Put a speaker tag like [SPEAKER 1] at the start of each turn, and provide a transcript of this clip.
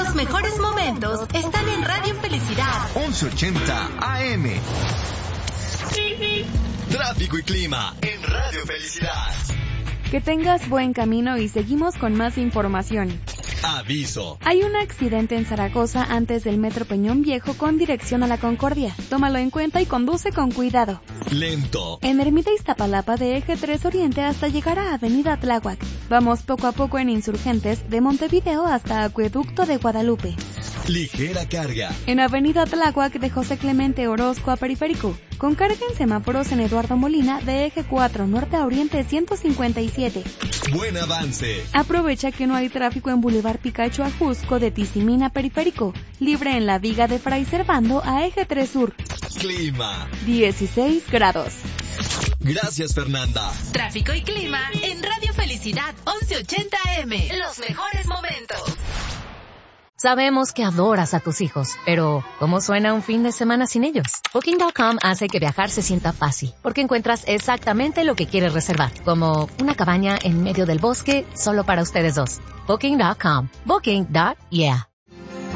[SPEAKER 1] Los mejores momentos están en Radio Felicidad
[SPEAKER 2] 1180 AM. Tráfico y clima en Radio Felicidad.
[SPEAKER 3] Que tengas buen camino y seguimos con más información.
[SPEAKER 2] Aviso.
[SPEAKER 3] Hay un accidente en Zaragoza antes del Metro Peñón Viejo con dirección a La Concordia. Tómalo en cuenta y conduce con cuidado.
[SPEAKER 2] Lento.
[SPEAKER 3] En Ermita Iztapalapa de Eje 3 Oriente hasta llegar a Avenida Tláhuac. Vamos poco a poco en Insurgentes de Montevideo hasta Acueducto de Guadalupe.
[SPEAKER 2] Ligera carga.
[SPEAKER 3] En Avenida Tláhuac de José Clemente Orozco a Periférico. Con carga en semáforos en Eduardo Molina de Eje 4 Norte a Oriente 157.
[SPEAKER 2] Buen avance.
[SPEAKER 3] Aprovecha que no hay tráfico en Boulevard Picacho a Jusco de Tizimín a Periférico. Libre en la viga de Fray Servando a Eje 3 Sur.
[SPEAKER 2] Clima.
[SPEAKER 3] 16 grados.
[SPEAKER 2] Gracias, Fernanda.
[SPEAKER 1] Tráfico y clima en Radio Felicidad 1180 AM. Los mejores momentos.
[SPEAKER 4] Sabemos que adoras a tus hijos, pero ¿cómo suena un fin de semana sin ellos? Booking.com hace que viajar se sienta fácil, porque encuentras exactamente lo que quieres reservar, como una cabaña en medio del bosque solo para ustedes dos. Booking.com. Booking.yeah.